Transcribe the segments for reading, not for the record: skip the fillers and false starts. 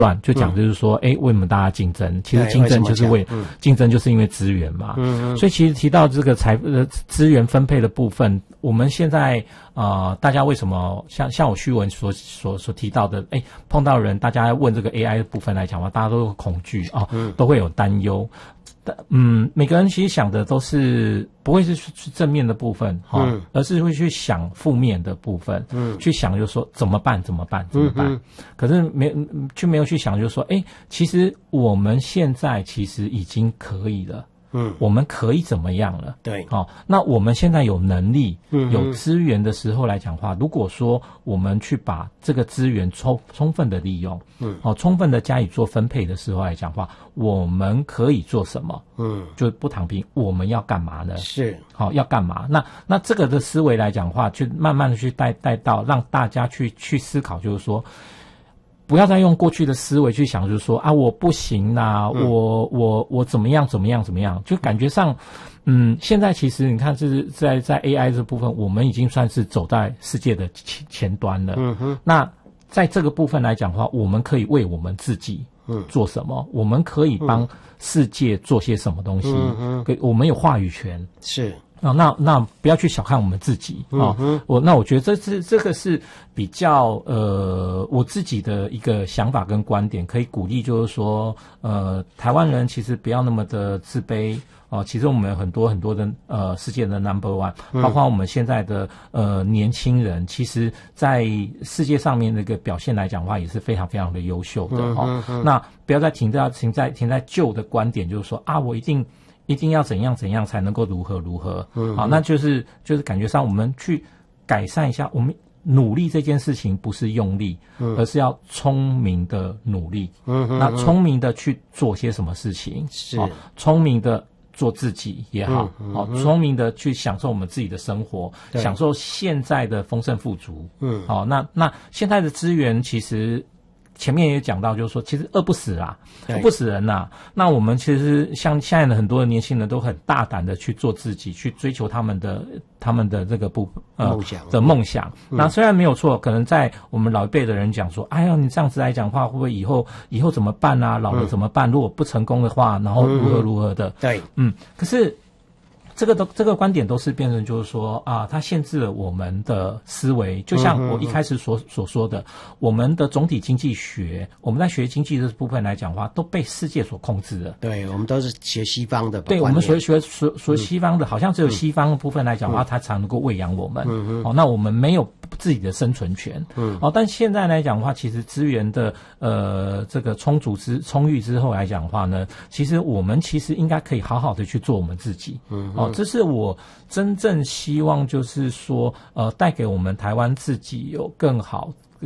就讲就是说，为什么大家竞争？其实竞争就是竞争就是因为资源嘛。所以其实提到这个资源分配的部分，我们现在大家为什么像我虚文所提到的，碰到人，大家问这个 AI 的部分来讲的话，大家都有恐惧都会有担忧。每个人其实想的都是不会是正面的部分而是会去想负面的部分，去想就是说怎么办，可是没有去想就是说，其实我们现在其实已经可以了。我们可以怎么样了？ 对， 那我们现在有能力、有资源的时候来讲话，如果说我们去把这个资源充分的利用，充分的加以做分配的时候来讲话，我们可以做什么？就不躺平，我们要干嘛呢？ 是， 要干嘛？那这个的思维来讲话，去慢慢的去带到让大家去思考，就是说，不要再用过去的思维去想，就是说我不行啦，我怎么样，就感觉上，现在其实你看，就是在 AI 这部分，我们已经算是走在世界的前端了。那在这个部分来讲的话，我们可以为我们自己做什么？我们可以帮世界做些什么东西？我们有话语权。 是。 那不要去小看我们自己我觉得这个是比较我自己的一个想法跟观点，可以鼓励就是说台湾人其实不要那么的自卑其实我们有很多的世界的 1， 包括我们现在的年轻人，其实在世界上面那个表现来讲的话，也是非常非常的优秀的那不要再停在旧的观点，就是说我一定要怎样才能够如何那就是感觉上我们去改善一下，我们努力这件事情不是用力而是要聪明的努力那聪明的去做些什么事情是聪明的做自己也好聪明的去享受我们自己的生活，享受现在的丰盛富足那现在的资源其实前面也讲到，就是说，其实饿不死啦，饿不死人啦。那我们其实像现在的很多的年轻人都很大胆的去做自己，去追求他们的这个梦想。那虽然没有错，可能在我们老一辈的人讲说，你这样子来讲的话，会不会以后怎么办啊？老了怎么办？如果不成功的话，然后如何的？ 对， 可是。这个观点都是变成就是说它限制了我们的思维，就像我一开始所说的，我们的总体经济学，我们在学经济这部分来讲的话，都被世界所控制了。 对，我们都是学西方的。 对，我们学西方的，好像只有西方的部分来讲的话，它才能够喂养我们。那我们没有自己的生存权。但现在来讲的话，其实资源的这个充裕之后来讲的话呢，其实我们其实应该可以好好的去做我们自己。这是我真正希望，就是说，带给我们台湾自己有更好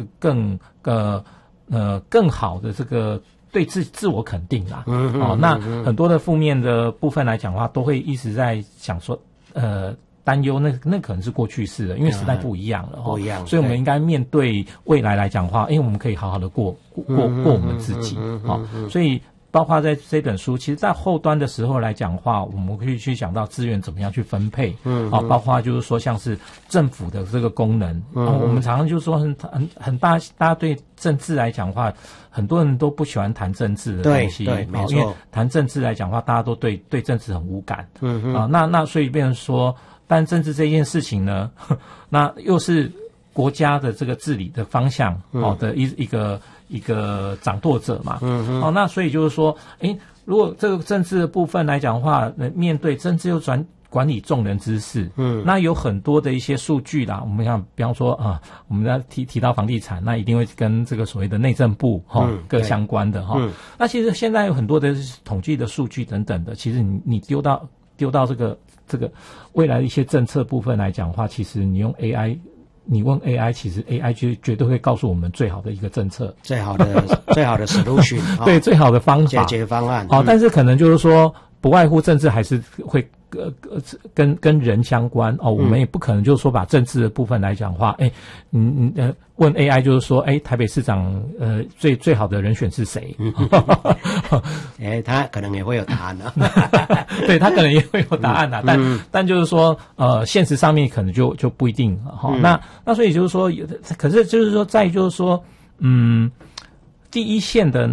的这个对自我肯定啦。那很多的负面的部分来讲的话，都会一直在想说，担忧，那可能是过去式了，因为时代不一样了， 不一样， 所以我们应该面对未来来讲的话，我们可以好好的过我们自己所以。包括在这本书，其实在后端的时候来讲的话，我们可以去讲到资源怎么样去分配，包括就是说像是政府的这个功能，我们常常就是说大家对政治来讲的话，很多人都不喜欢谈政治的东西， 对，没错， 因为谈政治来讲的话，大家都对政治很无感，那所以变成说，但政治这件事情呢，那又是国家的这个治理的方向的一个掌舵者嘛，那所以就是说，如果这个政治的部分来讲的话，面对政治又管理众人之事，那有很多的一些数据啦，我们像比方说我们在提到房地产，那一定会跟这个所谓的内政部各相关的那其实现在有很多的统计的数据等等的，其实你丢到这个未来的一些政策部分来讲的话，其实你用 AI。你问 AI， 其实 AI 绝对会告诉我们最好的一个政策， 最好的 solution， 对，最好的方法解决方案。 但是可能就是说，不外乎政治还是会跟人相关我们也不可能就是说把政治的部分来讲的话，问 AI 就是说，台北市长最好的人选是谁？ 他可能也会有答案的， 对，他可能也会有答案的，但就是说，现实上面可能就不一定那所以就是说，可是就是说，在就是说， 第一线的